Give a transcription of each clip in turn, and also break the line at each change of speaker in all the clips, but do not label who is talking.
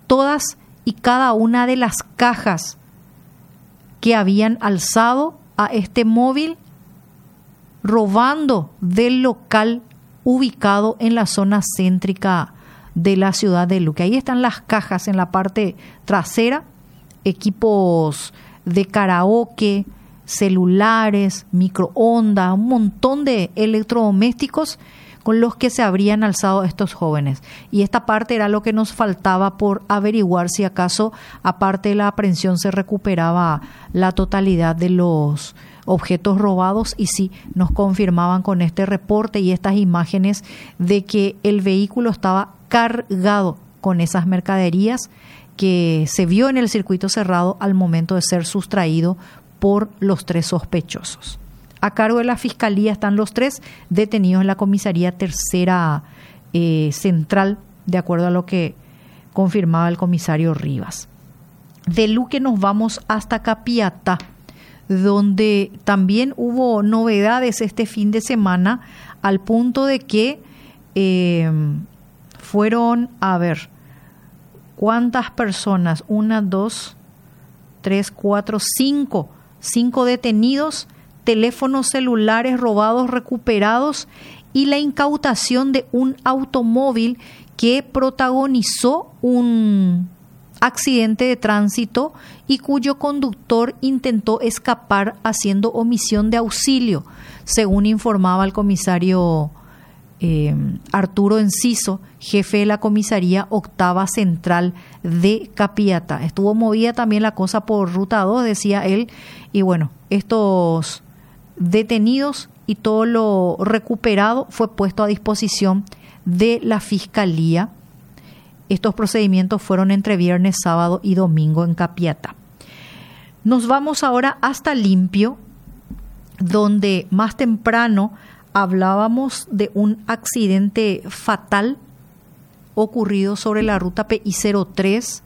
todas y cada una de las cajas que habían alzado a este móvil, robando del local ubicado en la zona céntrica de la ciudad de Luque. Ahí están las cajas en la parte trasera, equipos de karaoke, celulares, microondas, un montón de electrodomésticos con los que se habrían alzado estos jóvenes. Y esta parte era lo que nos faltaba por averiguar si acaso, aparte de la aprehensión, se recuperaba la totalidad de los objetos robados, y sí, nos confirmaban con este reporte y estas imágenes de que el vehículo estaba cargado con esas mercaderías que se vio en el circuito cerrado al momento de ser sustraído por los 3 sospechosos. A cargo de la Fiscalía están los 3 detenidos en la comisaría tercera central, de acuerdo a lo que confirmaba el comisario Rivas. De Luque nos vamos hasta Capiatá, donde también hubo novedades este fin de semana, al punto de que fueron, a ver, ¿cuántas personas? 1, 2, 3, 4, 5 detenidos, teléfonos celulares robados recuperados y la incautación de un automóvil que protagonizó un accidente de tránsito y cuyo conductor intentó escapar haciendo omisión de auxilio, según informaba el comisario Arturo Enciso, jefe de la comisaría octava central de Capiatá. Estuvo movida también la cosa por Ruta 2, decía él, y bueno, estos detenidos y todo lo recuperado fue puesto a disposición de la Fiscalía. Estos procedimientos fueron entre viernes, sábado y domingo en Capiatá. Nos vamos ahora hasta Limpio, donde más temprano hablábamos de un accidente fatal ocurrido sobre la ruta PI03.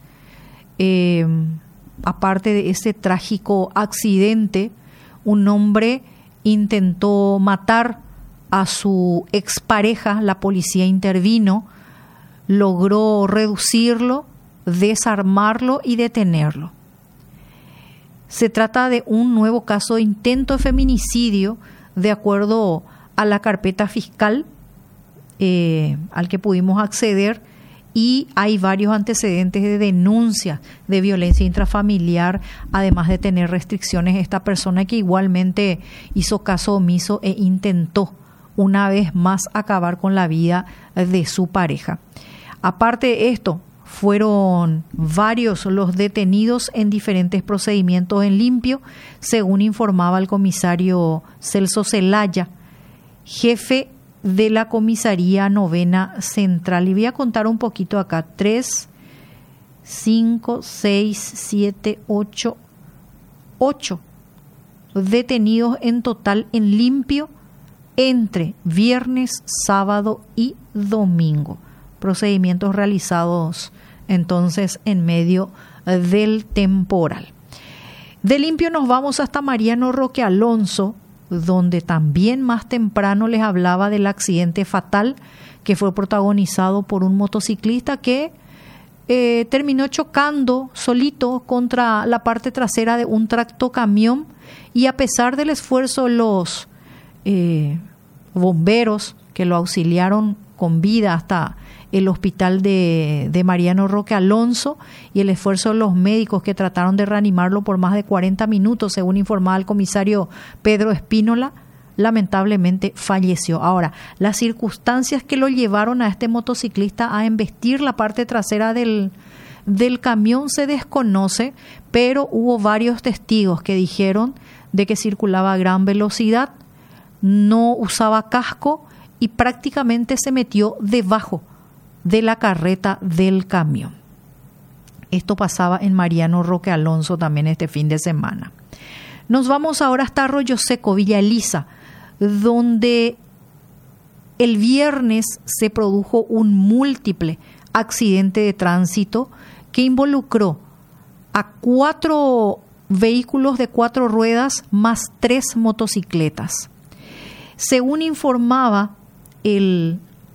Aparte de ese trágico accidente, un hombre intentó matar a su expareja. La policía intervino, logró reducirlo, desarmarlo y detenerlo. Se trata de un nuevo caso de intento de feminicidio, de acuerdo a la carpeta fiscal al que pudimos acceder, y hay varios antecedentes de denuncia de violencia intrafamiliar, además de tener restricciones esta persona, que igualmente hizo caso omiso e intentó una vez más acabar con la vida de su pareja. Aparte de esto, fueron varios los detenidos en diferentes procedimientos en Limpio, según informaba el comisario Celso Zelaya, jefe de la comisaría novena central. Y voy a contar un poquito acá: 3, 5, 6, 7, 8 detenidos en total en Limpio entre viernes, sábado y domingo. Procedimientos realizados entonces en medio del temporal. De Limpio nos vamos hasta Mariano Roque Alonso, donde también más temprano les hablaba del accidente fatal que fue protagonizado por un motociclista que terminó chocando solito contra la parte trasera de un tractocamión, y a pesar del esfuerzo los bomberos que lo auxiliaron con vida hasta el hospital de Mariano Roque Alonso, y el esfuerzo de los médicos que trataron de reanimarlo por más de 40 minutos, según informaba el comisario Pedro Espínola, lamentablemente falleció. Ahora, las circunstancias que lo llevaron a este motociclista a embestir la parte trasera del camión se desconoce, pero hubo varios testigos que dijeron de que circulaba a gran velocidad, no usaba casco y prácticamente se metió debajo de la carreta del camión. Esto pasaba en Mariano Roque Alonso también este fin de semana. Nos vamos ahora hasta Arroyo Seco, Villa Elisa, donde el viernes se produjo un múltiple accidente de tránsito que involucró a 4 vehículos de 4 ruedas más 3 motocicletas. Según informaba el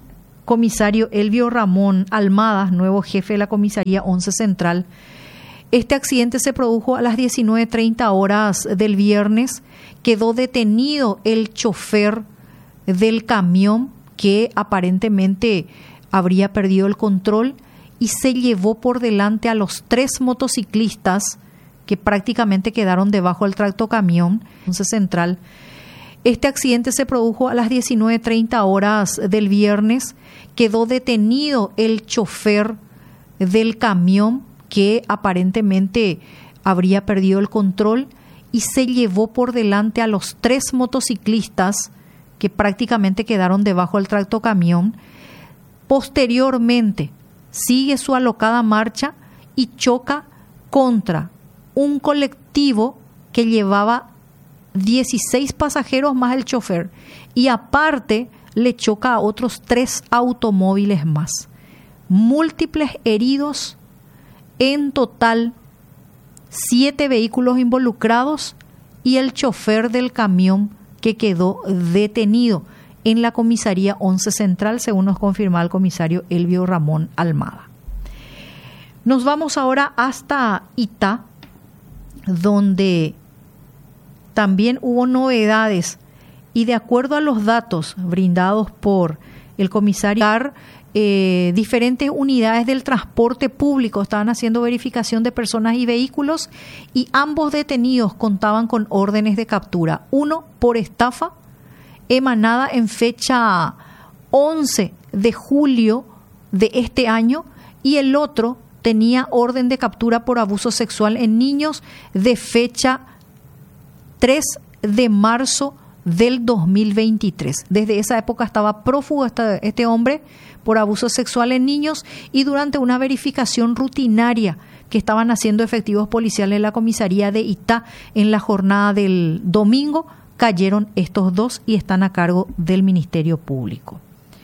comisario Elvio Ramón Almada, nuevo jefe de la comisaría 11 Central. Este accidente se produjo a las 19:30 horas del viernes. Quedó detenido el chofer del camión que aparentemente habría perdido el control y se llevó por delante a los 3 motociclistas que prácticamente quedaron debajo del tractocamión 11 Central. Este accidente se produjo a las 19:30 horas del viernes. Quedó detenido el chofer del camión que aparentemente habría perdido el control y se llevó por delante a los 3 motociclistas que prácticamente quedaron debajo del tractocamión. Posteriormente sigue su alocada marcha y choca contra un colectivo que llevaba 16 pasajeros más el chofer y aparte le choca a otros 3 automóviles más. Múltiples heridos, en total 7 vehículos involucrados y el chofer del camión que quedó detenido en la comisaría 11 Central, según nos confirmó el comisario Elvio Ramón Almada. Nos vamos ahora hasta Itá, donde también hubo novedades y de acuerdo a los datos brindados por el comisario, diferentes unidades del transporte público estaban haciendo verificación de personas y vehículos y ambos detenidos contaban con órdenes de captura. Uno por estafa emanada en fecha 11 de julio de este año y el otro tenía orden de captura por abuso sexual en niños de fecha 3 de marzo del 2023. Desde esa época estaba prófugo este hombre por abuso sexual en niños y durante una verificación rutinaria que estaban haciendo efectivos policiales en la comisaría de Itá en la jornada del domingo, cayeron estos 2 y están a cargo del Ministerio Público.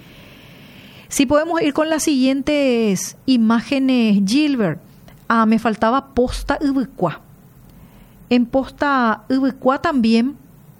Si podemos ir con las siguientes imágenes, Gilbert. Me faltaba Posta Ubicuá. En Posta Ubicuá también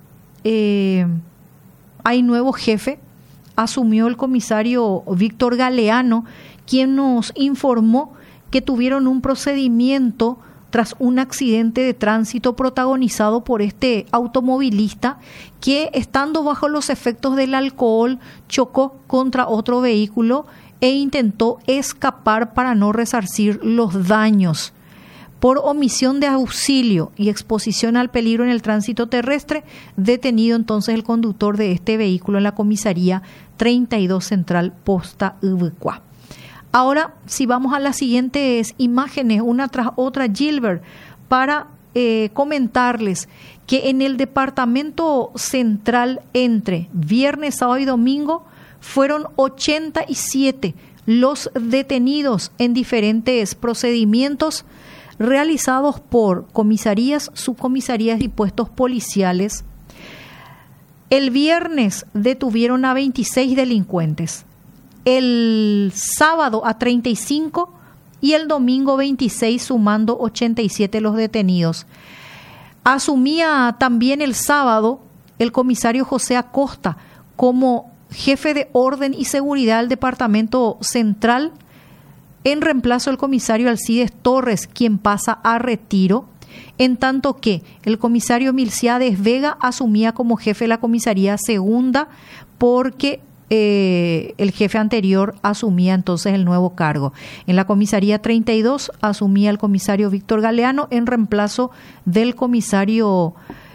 hay nuevo jefe. Asumió el comisario Víctor Galeano, quien nos informó que tuvieron un procedimiento tras un accidente de tránsito protagonizado por este automovilista que, estando bajo los efectos del alcohol, chocó contra otro vehículo e intentó escapar para no resarcir los daños. Por omisión de auxilio y exposición al peligro en el tránsito terrestre, detenido entonces el conductor de este vehículo en la comisaría 32 Central Posta Ubicuá. Ahora, si vamos a las siguientes imágenes, una tras otra, Gilbert, para comentarles que en el departamento central entre viernes, sábado y domingo fueron 87 los detenidos en diferentes procedimientos realizados por comisarías, subcomisarías y puestos policiales. El viernes detuvieron a 26 delincuentes, el sábado a 35 y el domingo 26, sumando 87 los detenidos. Asumía también el sábado el comisario José Acosta como jefe de orden y seguridad del departamento central, en reemplazo del comisario Alcides Torres, quien pasa a retiro, en tanto que el comisario Milciades Vega asumía como jefe de la comisaría segunda, porque el jefe anterior asumía entonces el nuevo cargo. En la comisaría 32 asumía el comisario Víctor Galeano en reemplazo del comisario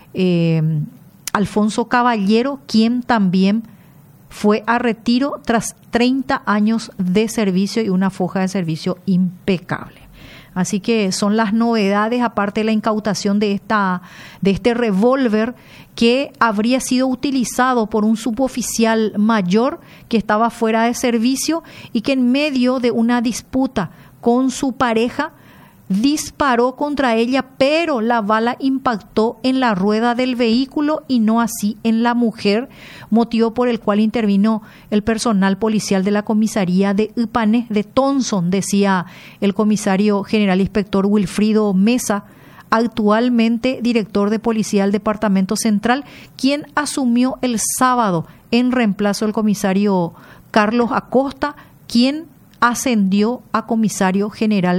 Alfonso Caballero, quien también fue a retiro tras 30 años de servicio y una foja de servicio impecable. Así que son las novedades, aparte de la incautación de este revólver que habría sido utilizado por un suboficial mayor que estaba fuera de servicio y que en medio de una disputa con su pareja disparó contra ella, pero la bala impactó en la rueda del vehículo y no así en la mujer, motivo por el cual intervino el personal policial de la comisaría de Ipané de Thompson, decía el comisario general inspector Wilfrido Mesa, actualmente director de policía del departamento central, quien asumió el sábado en reemplazo del comisario Carlos Acosta, quien ascendió a comisario general